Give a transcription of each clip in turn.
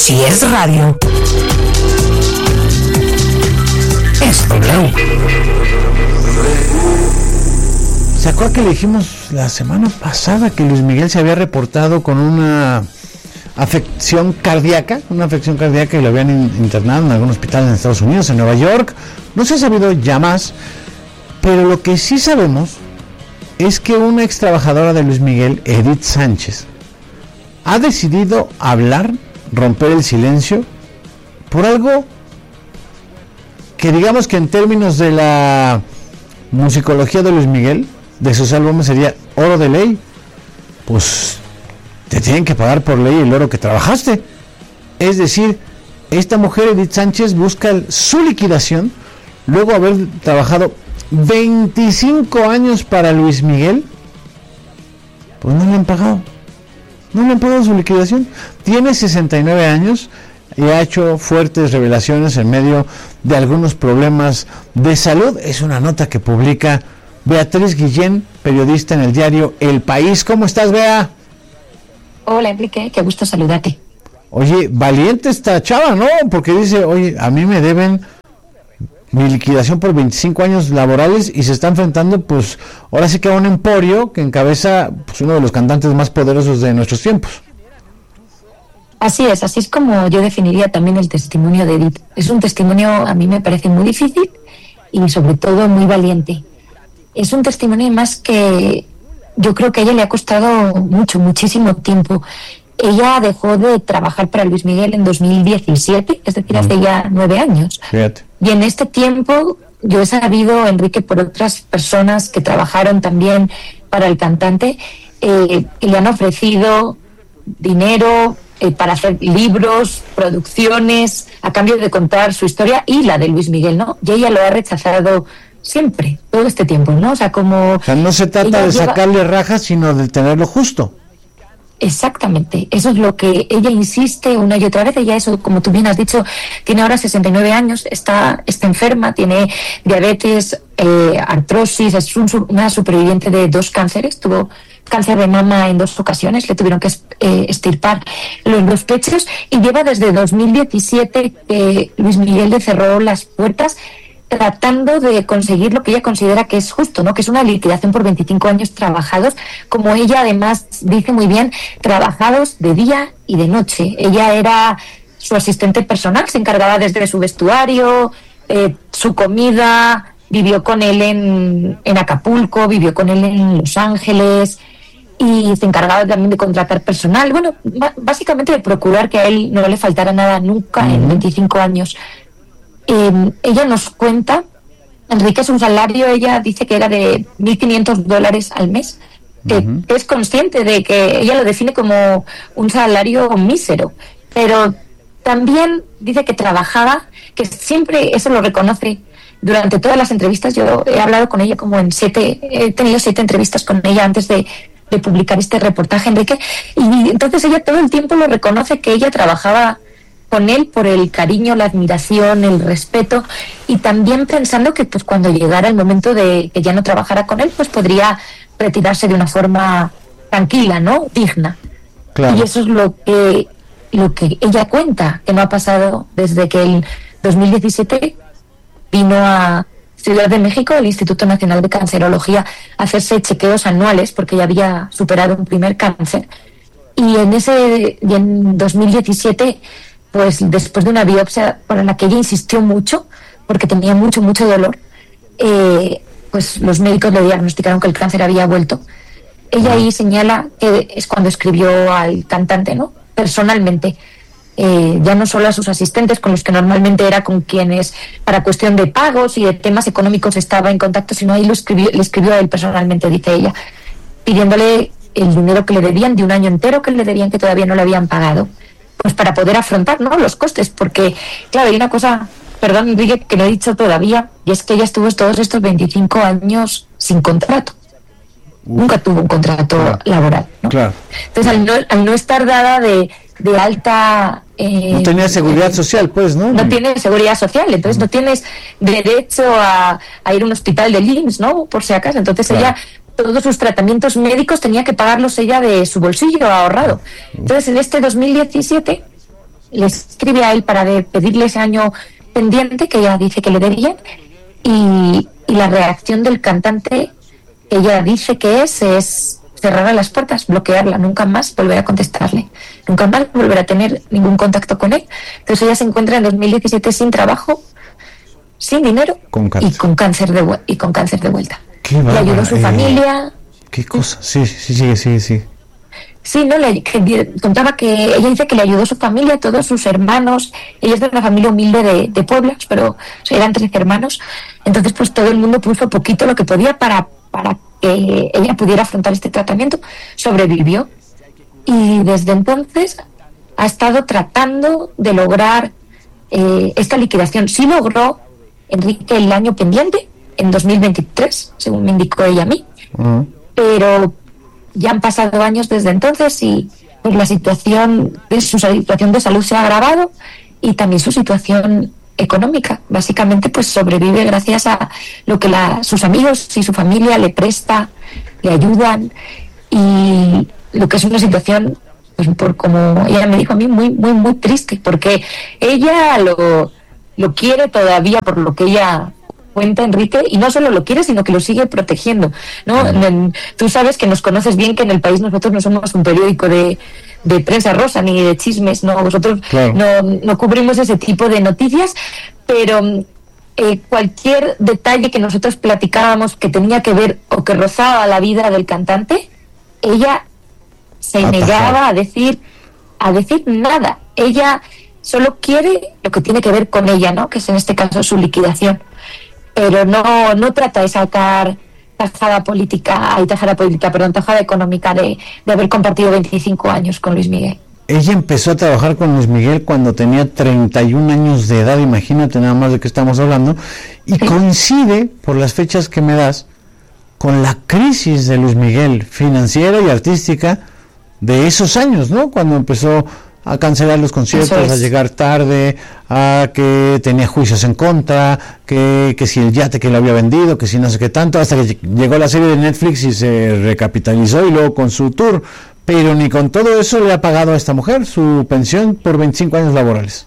Si es radio, es W. ¿Se acuerda que le dijimos la semana pasada que Luis Miguel se había reportado con una afección cardíaca y lo habían internado en algún hospital en Estados Unidos, en Nueva York? No se ha sabido ya más, pero lo que sí sabemos es que una ex trabajadora de Luis Miguel, Edith Sánchez, ha decidido hablar, romper el silencio, por algo que, digamos que en términos de la musicología de Luis Miguel, de sus álbumes, sería oro de ley. Pues te tienen que pagar por ley el oro que trabajaste. Es decir, esta mujer, Edith Sánchez, busca su liquidación luego de haber trabajado 25 años para Luis Miguel. Pues no le han pagado su liquidación. Tiene 69 años y ha hecho fuertes revelaciones en medio de algunos problemas de salud. Es una nota que publica Beatriz Guillén, periodista en el diario El País. ¿Cómo estás, Bea? Hola, Enrique, qué gusto saludarte. Oye, valiente esta chava, ¿no? Porque dice, oye, a mí me deben mi liquidación por 25 años laborales y se está enfrentando, pues, ahora sí que a un emporio que encabeza, pues, uno de los cantantes más poderosos de nuestros tiempos. Así es como yo definiría también el testimonio de Edith. Es un testimonio, a mí me parece muy difícil y sobre todo muy valiente. Es un testimonio más que yo creo que a ella le ha costado muchísimo tiempo. Ella dejó de trabajar para Luis Miguel en 2017, es decir, hace ya 9 años. Fíjate. Y en este tiempo yo he sabido, Enrique, por otras personas que trabajaron también para el cantante, que le han ofrecido dinero para hacer libros, producciones, a cambio de contar su historia y la de Luis Miguel, ¿no? Y ella lo ha rechazado siempre, todo este tiempo, ¿no? O sea, no se trata de sacarle rajas, sino de tenerlo justo. Exactamente, eso es lo que ella insiste una y otra vez. Ella, eso, como tú bien has dicho, tiene ahora 69 años, está enferma, tiene diabetes, artrosis, es una superviviente de 2 cánceres, tuvo cáncer de mama en 2 ocasiones, le tuvieron que extirpar los 2 pechos y lleva desde 2017 que Luis Miguel le cerró las puertas tratando de conseguir lo que ella considera que es justo, ¿no? Que es una liquidación por 25 años trabajados, como ella además dice muy bien, trabajados de día y de noche. Ella era su asistente personal, se encargaba desde su vestuario, su comida, vivió con él en Acapulco, vivió con él en Los Ángeles y se encargaba también de contratar personal. Bueno, básicamente de procurar que a él no le faltara nada nunca en 25 años. Ella nos cuenta, Enrique, su salario, ella dice que era de $1,500 al mes, que es consciente de que ella lo define como un salario mísero, pero también dice que trabajaba, que siempre, eso lo reconoce durante todas las entrevistas. Yo he hablado con ella como he tenido 7 entrevistas con ella antes de publicar este reportaje, Enrique, y entonces ella todo el tiempo lo reconoce, que ella trabajaba con él por el cariño, la admiración, el respeto, y también pensando que pues cuando llegara el momento de que ya no trabajara con él, pues podría retirarse de una forma tranquila, ¿no? Digna. Claro. Y eso es lo que ella cuenta, que no ha pasado desde que en 2017 vino a Ciudad de México, el Instituto Nacional de Cancerología, a hacerse chequeos anuales porque ya había superado un primer cáncer. Y en 2017, pues después de una biopsia para la que ella insistió mucho, porque tenía mucho dolor, pues los médicos le diagnosticaron que el cáncer había vuelto. Ella ahí señala que es cuando escribió al cantante, ¿no? Personalmente, ya no solo a sus asistentes, con los que normalmente era con quienes, para cuestión de pagos y de temas económicos estaba en contacto, sino ahí le escribió a él personalmente, dice ella, pidiéndole el dinero que le debían, de un año entero que le debían, que todavía no le habían pagado, pues para poder afrontar, ¿no?, los costes, porque, claro, hay una cosa, perdón, Enrique, que no he dicho todavía, y es que ella estuvo todos estos 25 años sin contrato. Nunca tuvo un contrato laboral, ¿no? Claro. Entonces, al no estar dada de alta... no tenía seguridad social, pues, ¿no? No tiene seguridad social, entonces no tienes derecho a ir a un hospital del IMSS, ¿no?, por si acaso. Entonces ella, todos sus tratamientos médicos tenía que pagarlos ella de su bolsillo ahorrado. Entonces en este 2017 le escribe a él para pedirle ese año pendiente que ella dice que le debían, y la reacción del cantante, ella dice que es cerrar las puertas, bloquearla, nunca más volver a contestarle, nunca más volver a tener ningún contacto con él. Entonces ella se encuentra en 2017 sin trabajo, sin dinero y con cáncer de vuelta. Le ayudó a su familia. ¿Qué cosa? Sí. Sí, no, contaba que ella dice que le ayudó a su familia, a todos sus hermanos. Ella es de una familia humilde de Puebla, pero eran 13 hermanos. Entonces, pues todo el mundo puso poquito lo que podía para que ella pudiera afrontar este tratamiento. Sobrevivió. Y desde entonces ha estado tratando de lograr esta liquidación. Sí logró, Enrique, el año pendiente, en 2023, según me indicó ella a mí. Pero ya han pasado años desde entonces y pues su situación de salud se ha agravado, y también su situación económica. Básicamente pues sobrevive gracias a lo que sus amigos y su familia le presta, le ayudan, y lo que es una situación, pues por como ella me dijo a mí, muy muy muy triste, porque ella lo quiere todavía, por lo que ella cuenta, Enrique, y no solo lo quiere, sino que lo sigue protegiendo, ¿no? Tú sabes, que nos conoces bien, que en el país nosotros no somos un periódico de prensa rosa ni de chismes, no, nosotros no cubrimos ese tipo de noticias, pero cualquier detalle que nosotros platicábamos que tenía que ver o que rozaba la vida del cantante, ella se negaba a decir nada. Ella solo quiere lo que tiene que ver con ella, ¿no? Que es en este caso su liquidación. Pero no trata de sacar tajada económica de haber compartido 25 años con Luis Miguel. Ella empezó a trabajar con Luis Miguel cuando tenía 31 años de edad, imagínate nada más de qué estamos hablando, y coincide, por las fechas que me das, con la crisis de Luis Miguel, financiera y artística, de esos años, ¿no? Cuando empezó a cancelar los conciertos, a llegar tarde, a que tenía juicios en contra, que si el yate que le había vendido, que si no sé qué tanto, hasta que llegó la serie de Netflix y se recapitalizó, y luego con su tour. Pero ni con todo eso le ha pagado a esta mujer su pensión por 25 años laborales.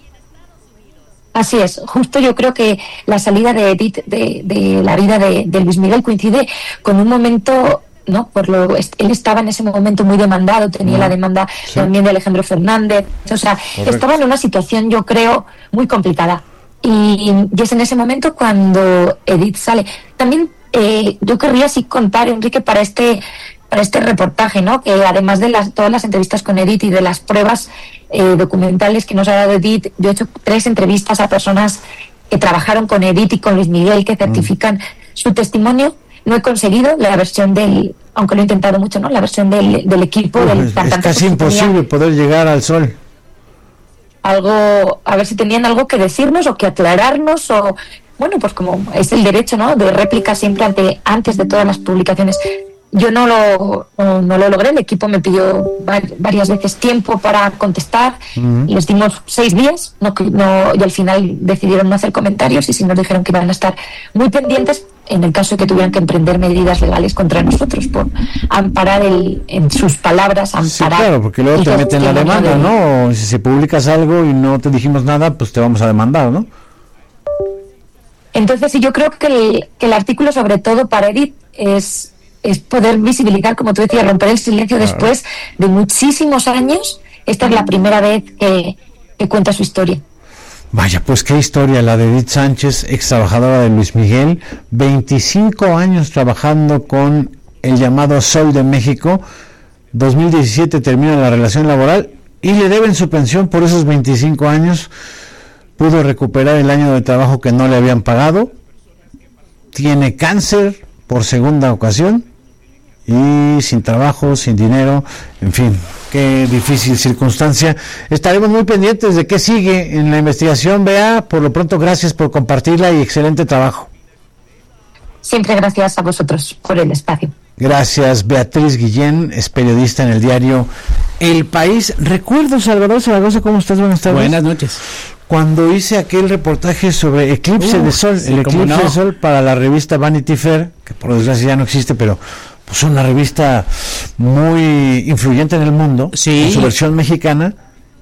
Así es, justo yo creo que la salida de Edith de la vida de Luis Miguel coincide con un momento, ¿no? Él estaba en ese momento muy demandado, tenía la demanda también de Alejandro Fernández, o sea, estaba en una situación, yo creo, muy complicada. Y es en ese momento cuando Edith sale. También yo querría sí contar, Enrique, para este reportaje, ¿no? Que además de todas las entrevistas con Edith y de las pruebas documentales que nos ha dado Edith, yo he hecho 3 entrevistas a personas que trabajaron con Edith y con Luis Miguel, que certifican su testimonio. No he conseguido la versión aunque lo he intentado mucho, ¿no? La versión del equipo del cantante. Es casi imposible poder llegar al sol. A ver si tenían algo que decirnos o que aclararnos, o bueno, pues como es el derecho, ¿no? De réplica siempre antes de todas las publicaciones. Yo no lo logré, el equipo me pidió varias veces tiempo para contestar, les dimos 6 días, y al final decidieron no hacer comentarios, y sí nos dijeron que iban a estar muy pendientes en el caso de que tuvieran que emprender medidas legales contra nosotros por amparar en sus palabras, amparar. Sí, claro, porque luego te meten la demanda, ¿no? O si publicas algo y no te dijimos nada, pues te vamos a demandar, ¿no? Entonces sí, yo creo que el artículo, sobre todo para Edith, es poder visibilizar, como tú decías, romper el silencio después de muchísimos años. Esta es la primera vez que cuenta su historia. Vaya, pues qué historia la de Edith Sánchez, ex trabajadora de Luis Miguel, 25 años trabajando con el llamado Sol de México. 2017 termina la relación laboral y le deben su pensión por esos 25 años. Pudo recuperar el año de trabajo que no le habían pagado. Tiene cáncer por segunda ocasión y sin trabajo, sin dinero, en fin, qué difícil circunstancia. Estaremos muy pendientes de qué sigue en la investigación, Bea. Por lo pronto, gracias por compartirla y excelente trabajo. Siempre gracias a vosotros por el espacio. Gracias. Beatriz Guillén es periodista en el diario El País. Recuerdo, Salvador Zaragoza, ¿cómo estás? Buenas tardes. Buenas noches. Cuando hice aquel reportaje sobre eclipse de sol, sí, el eclipse de sol para la revista Vanity Fair, que por desgracia ya no existe, pero pues una revista muy influyente en el mundo, sí, en su versión mexicana,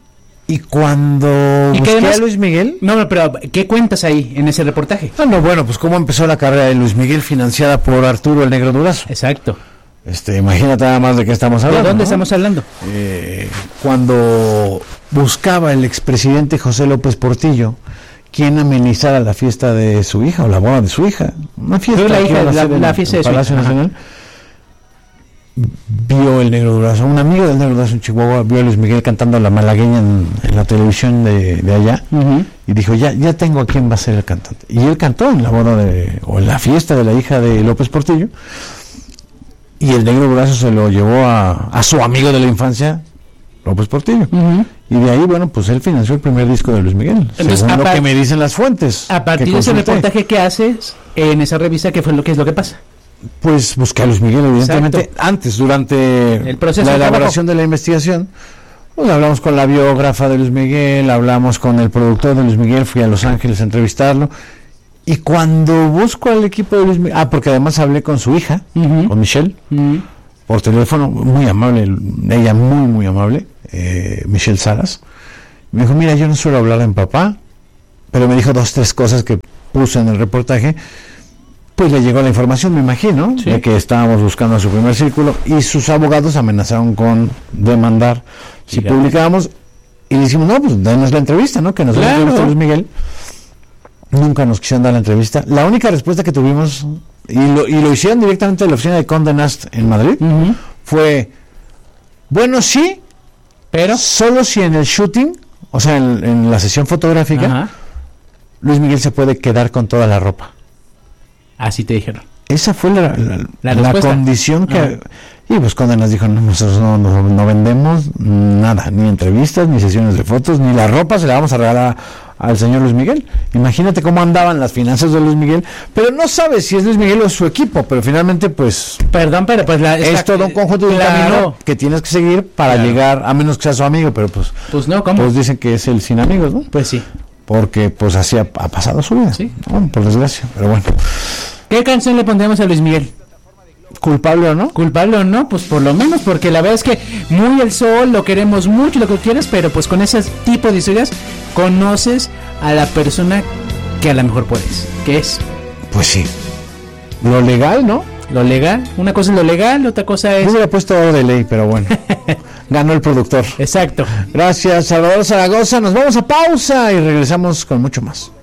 Y cuando busqué además, a Luis Miguel... No, pero ¿qué cuentas ahí en ese reportaje? bueno, pues cómo empezó la carrera de Luis Miguel financiada por Arturo el Negro Durazo. Exacto. Imagínate nada más de qué estamos hablando. ¿De dónde ¿no? estamos hablando? Cuando buscaba el expresidente José López Portillo quien amenizara la fiesta de su hija o la boda de su hija. Una fiesta. Pero la de fiesta de su Palacio hija. Nacional. Vio el Negro Durazo, un amigo del Negro Durazo en Chihuahua, vio a Luis Miguel cantando la malagueña en la televisión de allá, y dijo, ya tengo a quién va a ser el cantante. Y él cantó en la boda o en la fiesta de la hija de López Portillo, y el Negro Durazo se lo llevó a su amigo de la infancia, López Portillo. Y de ahí, bueno, pues él financió el primer disco de Luis Miguel, entonces, según lo que me dicen las fuentes. A partir de ese reportaje que haces en esa revista, ¿qué es lo que pasa? Pues busqué a Luis Miguel, evidentemente. Exacto. Antes, durante el proceso la elaboración de la investigación, pues hablamos con la biógrafa de Luis Miguel, hablamos con el productor de Luis Miguel, fui a Los Ángeles a entrevistarlo. Y cuando busco al equipo de Luis Miguel, porque además hablé con su hija, con Michelle, por teléfono, muy amable, ella muy, muy amable, Michelle Salas. Me dijo, mira, yo no suelo hablar en papá, pero me dijo 2, 3 cosas que puse en el reportaje. Pues le llegó la información, me imagino, de que estábamos buscando a su primer círculo, y sus abogados amenazaron con demandar si publicábamos, y le dijimos, no, pues denos la entrevista, ¿no? Que nos dio la entrevista a Luis Miguel. Nunca nos quisieron dar la entrevista. La única respuesta que tuvimos, y lo hicieron directamente de la oficina de Condé Nast en Madrid, fue, bueno, sí, pero solo si en el shooting, o sea, en la sesión fotográfica, Luis Miguel se puede quedar con toda la ropa. Así te dijeron. Esa fue la condición que... Y pues Condé Nast dijo, no, nosotros no vendemos nada, ni entrevistas, ni sesiones de fotos, ni la ropa se la vamos a regalar al señor Luis Miguel. Imagínate cómo andaban las finanzas de Luis Miguel, pero no sabes si es Luis Miguel o su equipo, pero finalmente pues... Perdón, pero pues es todo un conjunto de un camino que tienes que seguir para llegar, a menos que sea su amigo, pero pues... Pues no, ¿cómo? Pues dicen que es el sin amigos, ¿no? Pues sí. Porque pues así ha pasado su vida, sí, ¿no? Por desgracia, pero bueno. ¿Qué canción le pondremos a Luis Miguel? ¿Culpable o no? ¿Culpable o no? Pues por lo menos, porque la verdad es que muy el sol, lo queremos mucho, lo que quieras, pero pues con ese tipo de historias conoces a la persona que a lo mejor puedes. ¿Qué es? Pues sí. Lo legal, ¿no? Lo legal. Una cosa es lo legal, otra cosa es... Yo hubiera puesto de ley, pero bueno. Ganó el productor. Exacto. Gracias, Salvador Zaragoza. Nos vamos a pausa y regresamos con mucho más.